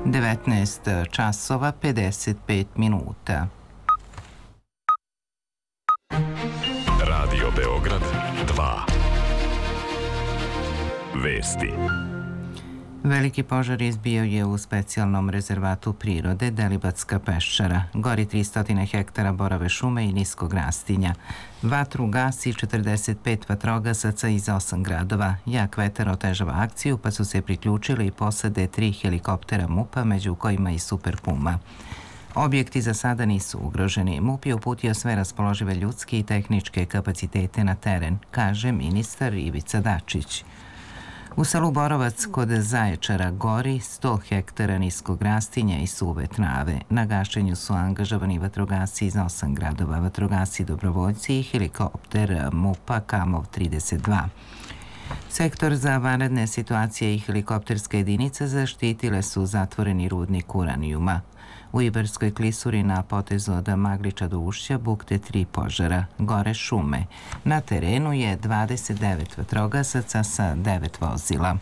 19 časova 55 minuta. Radio Beograd 2. Vesti. Veliki požar izbio je u specijalnom rezervatu prirode Delibatska peščara. Gori 300 hektara borove šume i niskog rastinja. Vatru gasi 45 vatrogasaca iz 8 gradova. Jak vetar otežava akciju, pa su se priključili i posade 3 helikoptera MUP-a, među kojima i Super Puma. Objekti za sada nisu ugroženi. MUP je uputio sve raspoložive ljudske i tehničke kapacitete na teren, kaže ministar Ivica Dačić. U selu Borovac kod Zaječara gori 100 hektara niskog rastinja i suve trave. Na gašenju su angažovani vatrogasci iz 8 gradova, vatrogasci dobrovoljci i helikopter MUP-a Kamov 32. Sektor za vanredne situacije i helikopterska jedinica zaštitile su zatvoreni rudnik uranijuma. U Ibarskoj klisuri na potezu od Magliča do Ušća bukte 3 požara, gore šume. Na terenu je 29 vatrogasaca sa 9 vozila.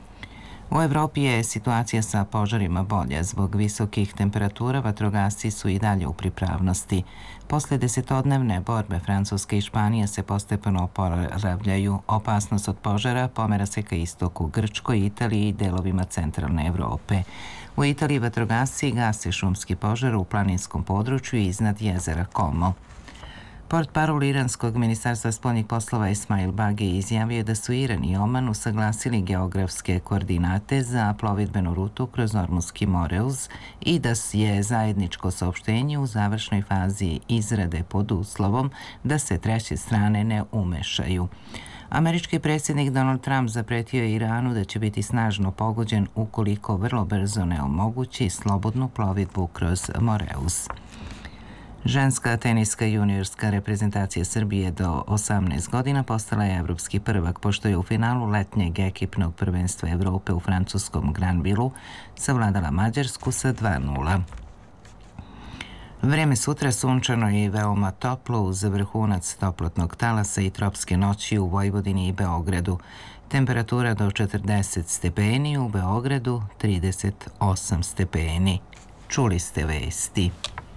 U Evropi je situacija sa požarima bolja. Zbog visokih temperatura vatrogasci su i dalje u pripravnosti. Posle desetodnevne borbe Francuske i Španije se postepeno oporavljaju. Opasnost od požara pomera se ka istoku, Grčkoj, Italiji i delovima centralne Evrope. U Italiji vatrogasci gase šumski požar u planinskom području iznad jezera Como. Portparol iranskog ministarstva spoljnih poslova Ismail Bagi izjavio da su Iran i Oman usaglasili geografske koordinate za plovidbenu rutu kroz Ormuzski Moreuz i da je zajedničko saopštenje u završnoj fazi izrade pod uslovom da se treće strane ne umešaju. Američki predsjednik Donald Trump zapretio je Iranu da će biti snažno pogođen ukoliko vrlo brzo ne omogući slobodnu plovidbu kroz Moreuz. Ženska teniska juniorska reprezentacija Srbije do 18 godina postala je evropski prvak, pošto je u finalu letnjeg ekipnog prvenstva Evrope u francuskom Granvillu savladala Mađarsku sa 2:0. Vreme sutra sunčano i veoma toplo uz vrhunac toplotnog talasa i tropske noći u Vojvodini i Beogradu. Temperatura do 40 stepeni, u Beogradu 38 stepeni. Čuli ste vesti.